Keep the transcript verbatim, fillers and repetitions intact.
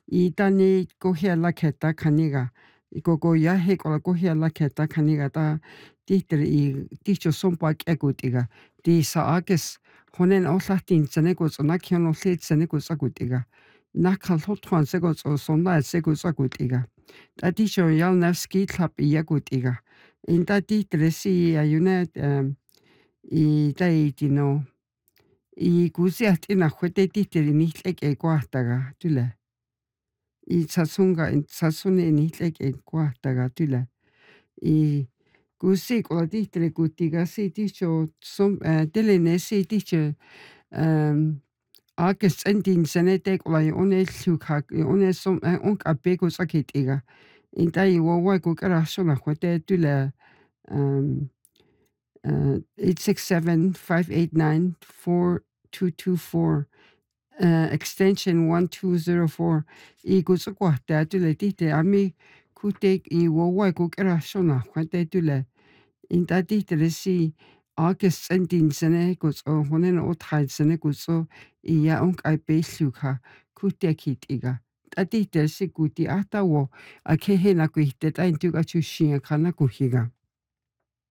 이단이 고히알라 겠다 카니가 이거고 야해고라 고히알라 겠다 카니가 다 티들 이 티초 손박 에고티가 디사아게스 호넨 올라틴 제네고 소나키온 올리 제네고 사고티가 나칼 호트완 세고 손나 세고 사고티가 다티쇼 ял나스키 탑 야고티가 인다 티트레시 아유네 이 다이티노 이 구시아티나 호테 티트리 니tlek 에고아타가 툴레 이 사순가 사순에 니tlek 에고아타가 툴레 이 구시 콜디트레 구티가 시티쇼 솜 텔레네시 티체 음 아케스 엔틴 세네테 콜라이 오네 슈카 오네 솜 온 아페고 사케티가 인타이 워와 고카라쇼나 호테 툴레 음 uh, eight six seven, five eight nine, four two two four, uh, extension one two zero four. I kusukwa te atule tite ami kutek I wawa kukera shona kwate tule. Inta tite resi August sentin sene kus o honen othai sene kus o iya onk ai pesuka kutek hit iga. Tati te si kuti ata wo a kehe na kuhite ta intuga chushia kana kuhiga.